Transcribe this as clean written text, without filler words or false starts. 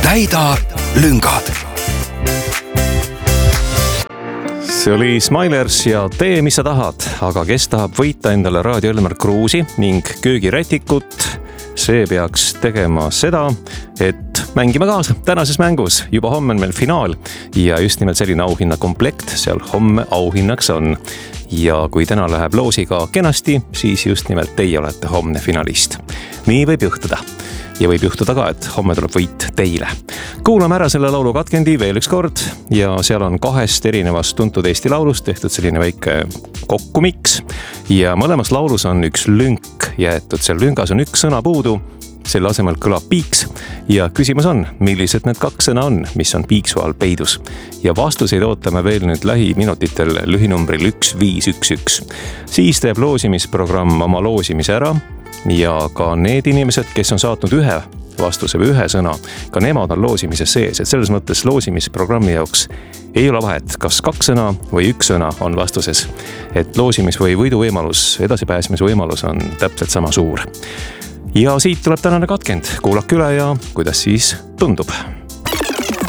täida lüngad. See oli Smilers ja Tee, mis sa tahad, aga kes tahab võita endale Raadio Elmar Kruusi ning köögirätikut, see peaks tegema seda, et mängime kaasa tänases mängus. Juba homme on meil finaal ja just nimelt selline auhinnakomplekt seal homme auhinnaks on. Ja kui täna läheb loosiga kenasti, siis just nimelt teie olete homne finalist. Nii võib juhtuda. Ja võib juhtuda ka, et homme tuleb võit teile. Kuulame ära selle laulu katkendi veel üks kord ja seal on 2 erinevast tuntud Eesti laulust tehtud selline väike kokkumiks ja mõlemas laulus on üks lünk jäetud. Seal lüngas on üks sõna puudu, selle asemel kõlab piiks ja küsimus on, millised need 2 sõna on, mis on piiksu all peidus. Ja vastuseid ootame veel nüüd lähiminutitel lühinumbril 1511. Siis teeb loosimisprogramm oma loosimise ära ja ka need inimesed, kes on saatnud ühe vastuse või ühe sõna, ka nemad on loosimises sees, et selles mõttes loosimisprogrammi jaoks ei ole vahet, kas 2 sõna või 1 sõna on vastuses. Et loosimis- või võiduvõimalus, edasipääsmise võimalus on täpselt sama suur. Ja siit tuleb tänane katkend. Kuulake üle ja kuidas siis tundub.